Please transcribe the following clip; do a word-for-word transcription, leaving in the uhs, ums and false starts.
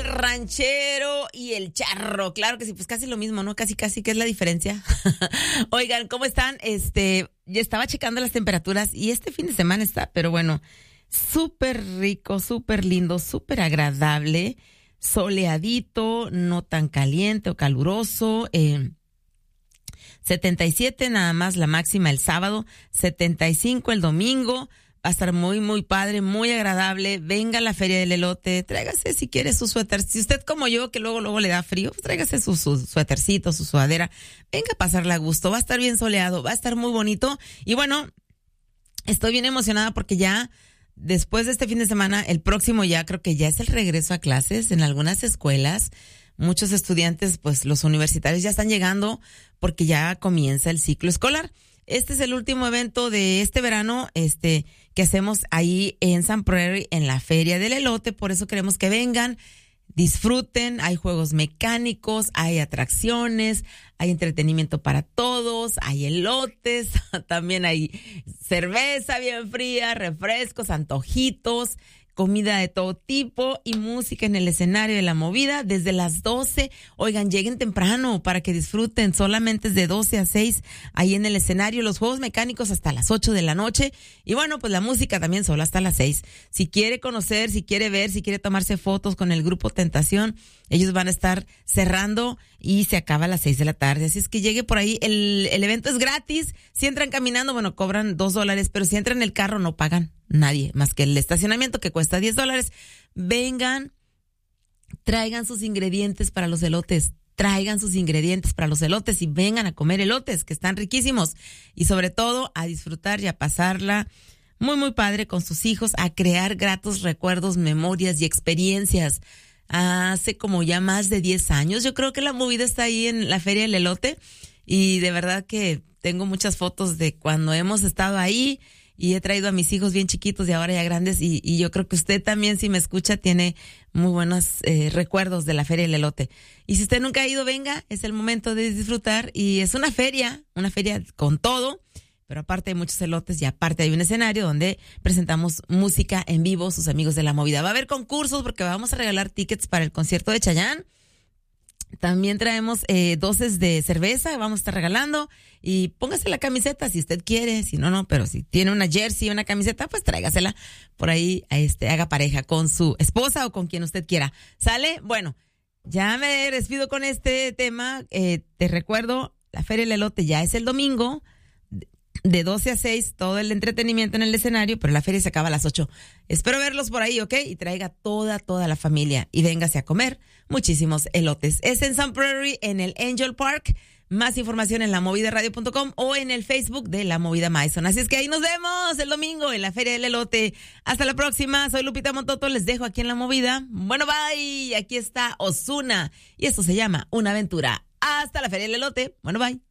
ranchero y el charro. Claro que sí, pues casi lo mismo, ¿no? Casi, casi, ¿qué es la diferencia? Oigan, ¿cómo están? Este, ya estaba checando las temperaturas y este fin de semana está, pero bueno, súper rico, súper lindo, súper agradable, soleadito, no tan caliente o caluroso, eh, setenta y siete nada más la máxima el sábado, setenta y cinco el domingo. Va a estar muy, muy padre, muy agradable. Venga a la Feria del Elote, tráigase si quiere su suéter. Si usted como yo, que luego, luego le da frío, pues tráigase su, su suétercito, su sudadera. Venga a pasarla a gusto, va a estar bien soleado, va a estar muy bonito. Y bueno, estoy bien emocionada porque ya después de este fin de semana, el próximo ya creo que ya es el regreso a clases en algunas escuelas. Muchos estudiantes, pues los universitarios ya están llegando porque ya comienza el ciclo escolar. Este es el último evento de este verano, este, que hacemos ahí en Sun Prairie, en la Feria del Elote. Por eso queremos que vengan, disfruten. Hay juegos mecánicos, hay atracciones, hay entretenimiento para todos, hay elotes, también hay cerveza bien fría, refrescos, antojitos, comida de todo tipo y música en el escenario de la movida desde las doce. Oigan, lleguen temprano para que disfruten. Solamente es de doce a seis ahí en el escenario. Los juegos mecánicos hasta las ocho de la noche. Y bueno, pues la música también solo hasta las seis. Si quiere conocer, si quiere ver, si quiere tomarse fotos con el grupo Tentación, ellos van a estar cerrando y se acaba a las seis de la tarde. Así es que llegue por ahí. El, el evento es gratis. Si entran caminando, bueno, cobran dos dólares, pero si entran en el carro no pagan nadie, más que el estacionamiento que cuesta diez dólares. Vengan, traigan sus ingredientes para los elotes, traigan sus ingredientes para los elotes y vengan a comer elotes, que están riquísimos. Y sobre todo, a disfrutar y a pasarla muy, muy padre con sus hijos, a crear gratos recuerdos, memorias y experiencias. Hace como ya más de diez años, yo creo que la movida está ahí en la Feria del Elote y de verdad que tengo muchas fotos de cuando hemos estado ahí y he traído a mis hijos bien chiquitos y ahora ya grandes y, y yo creo que usted también, si me escucha, tiene muy buenos eh, recuerdos de la Feria del Elote. Y si usted nunca ha ido, venga, es el momento de disfrutar y es una feria, una feria con todo. Pero aparte hay muchos elotes y aparte hay un escenario donde presentamos música en vivo, sus amigos de la movida. Va a haber concursos porque vamos a regalar tickets para el concierto de Chayanne. También traemos eh, doces de cerveza, vamos a estar regalando. Y póngase la camiseta si usted quiere, si no, no, pero si tiene una jersey, una camiseta, pues tráigasela por ahí, este, haga pareja con su esposa o con quien usted quiera. ¿Sale? Bueno, ya me despido con este tema. Eh, te recuerdo, la Feria del Elote ya es el domingo. De doce a seis, todo el entretenimiento en el escenario, pero la feria se acaba a las ocho. Espero verlos por ahí, ¿ok? Y traiga toda, toda la familia y véngase a comer muchísimos elotes. Es en Sun Prairie, en el Angel Park. Más información en la movida radio punto com o en el Facebook de La Movida Maison. Así es que ahí nos vemos el domingo en la Feria del Elote. Hasta la próxima. Soy Lupita Montoto. Les dejo aquí en La Movida. Bueno, bye. Aquí está Ozuna. Y esto se llama Una Aventura. Hasta la Feria del Elote. Bueno, bye.